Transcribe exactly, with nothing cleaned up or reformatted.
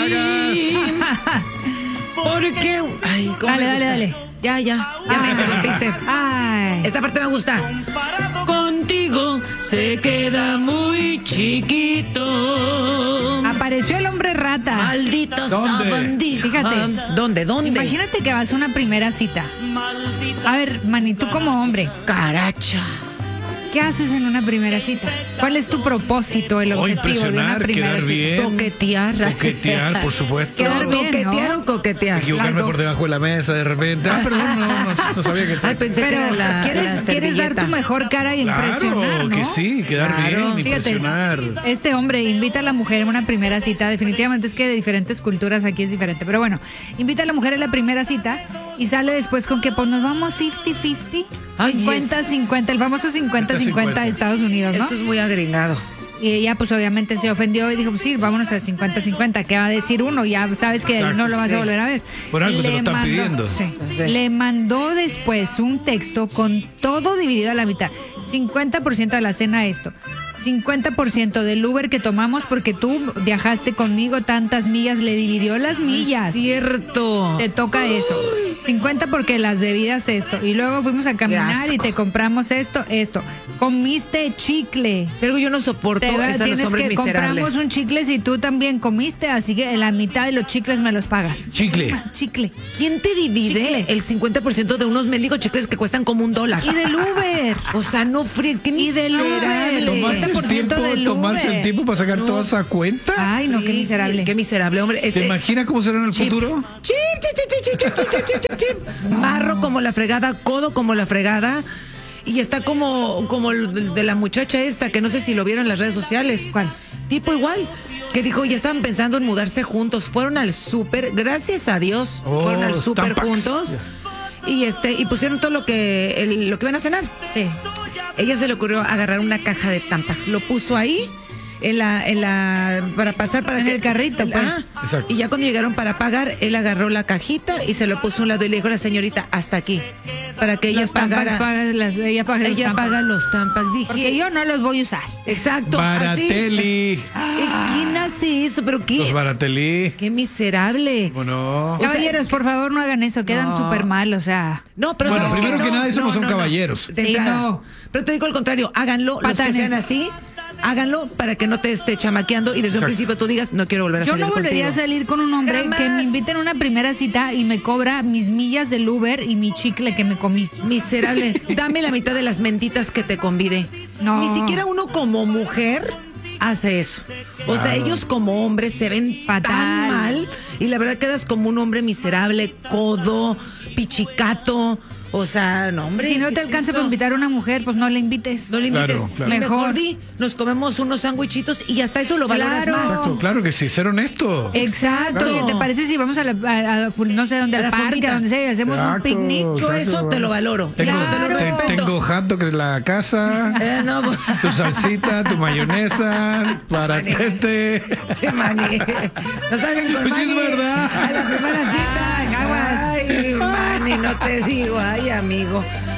hagas. Porque... Ay, ¿cómo Dale, me dale, gusta? dale. Ya, ya, ya me interrumpiste. Ay. Esta parte me gusta. Contigo se queda muy chiquito. Apareció el hombre rata. Maldita ¿Dónde? sabandija. Fíjate. ¿Dónde? ¿Dónde? Imagínate que vas a una primera cita. A ver, Manny, tú como hombre, Caracha. ¿qué haces en una primera cita? ¿Cuál es tu propósito, el Oh, objetivo de una impresionar, primera quedar cita? bien. Coquetear. Coquetear, por supuesto. Quedar bien, ¿Coquetear ¿no? o coquetear? Equivocarme Las por dos. debajo de la mesa de repente. Ah, perdón, no, no, no sabía que... Ay, pensé que Pero era la, ¿quieres, la quieres dar servilleta. tu mejor cara y impresionar, Claro, ¿no? que sí, quedar Claro. bien, Fíjate, impresionar. este hombre invita a la mujer en una primera cita. Definitivamente es que de diferentes culturas aquí es diferente. Pero bueno, invita a la mujer en la primera cita y sale después con que pues nos vamos cincuenta cincuenta. Ay, cincuenta cincuenta, el famoso cincuenta cincuenta de Estados Unidos, ¿no? Eso es muy agringado. Y ella pues obviamente se ofendió y dijo, pues sí, vámonos a cincuenta cincuenta. ¿Qué va a decir uno? Ya sabes que Exacto, no lo vas sí. a volver a ver. Por algo te lo están pidiendo. Sí. Sí. Le mandó después un texto con todo dividido a la mitad. cincuenta por ciento de la cena esto. cincuenta por ciento del Uber que tomamos porque tú viajaste conmigo tantas millas, le dividió las millas. Es cierto. Te toca eso. cincuenta porque las bebidas esto. Y luego fuimos a caminar asco. y te compramos esto, esto. Comiste chicle. Si algo yo no soporto Te va- es a los tienes hombres que miserables. compramos un chicle si tú también comiste, así que la mitad de los chicles me los pagas. Chicle. Chicle. ¿Quién te divide Chicle. el cincuenta por ciento de unos mendigos chicles que cuestan como un dólar? Y del Uber. O sea, no fríes, qué Y del Uber. miserable. Tomarse el cincuenta por ciento tiempo, del tomarse Uber. el tiempo para sacar No. toda esa cuenta. Ay, no, qué Sí, miserable. Qué miserable, hombre. ¿Te Ese- imaginas cómo será en el Chip. futuro? Chip, chip, chip, chip, chip, chip, chip, chip, chip, chip. Marro como la fregada, codo como la fregada. Y está como, como el de la muchacha esta, que no sé si lo vieron en las redes sociales. ¿Cuál? Tipo igual, que dijo, ya estaban pensando en mudarse juntos. Fueron al súper, gracias a Dios, Oh, fueron al súper Tampax. juntos. Y este, y pusieron todo lo que, el- lo que iban a cenar. Sí. Ella se le ocurrió agarrar una caja de Tampax, lo puso ahí en la, en la, para pasar para En que- el carrito, pues. Ah, Exacto. y ya cuando llegaron para pagar, él agarró la cajita y se lo puso a un lado y le dijo a la señorita, hasta aquí, para que ella Los Tampax pagara. pagas las, ella paga los Ella Tampax. paga los Tampax, dije. Porque yo no los voy a usar. Exacto. así. Barateli. Eh, ¿Quién hace eso? ¿Pero qué? Los Barateli. Qué miserable. ¿Cómo no? O sea, Caballeros, por favor, no hagan eso. Quedan No. súper mal, o sea. No, pero Bueno, ¿sabes primero qué? que No, nada, eso no son no. caballeros. De Sí, entrada. no. Pero te digo al contrario, háganlo, los que Patanes. sean así, háganlo para que no te esté chamaqueando y desde un Exacto. principio tú digas, no quiero volver a Yo salir no volvería a contigo. salir con un hombre Jamás. que me invite en una primera cita y me cobra mis millas del Uber y mi chicle que me comí. Miserable, dame la mitad de las mentitas que te convide. No. Ni siquiera uno como mujer hace eso. O sea, ellos como hombres se ven Fatal. tan mal y la verdad quedas como un hombre miserable, codo, pichicato. O sea, no, hombre. Si no ¿qué te es alcanza esto? para invitar a una mujer, pues no la invites. No le invites. Claro, claro. Y mejor Mejor. di, nos comemos unos sándwichitos y hasta eso lo valoras Claro. más. Exacto, claro que sí, ser honesto. Exacto. Claro. Oye, ¿te parece si vamos a, la, a- a- no sé dónde, A la al parque, fondita. a donde sea, y hacemos un Exacto. picnic? Yo Exacto, eso te bueno. lo valoro. Tengo, Eso te lo te- respeto. tengo hot dog de la casa, Eh, no, tu salsita, tu mayonesa, para tete. che, Mani. No salgan con Pues sí, es Mani verdad. a la primera cita. Aguas. Ay, Mani, no te digo. Ay, amigo.